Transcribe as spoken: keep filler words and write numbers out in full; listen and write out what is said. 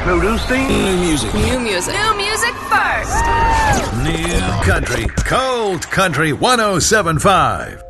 Introducing New music. New music. New music first. New Country, Cold Country one oh seven point five.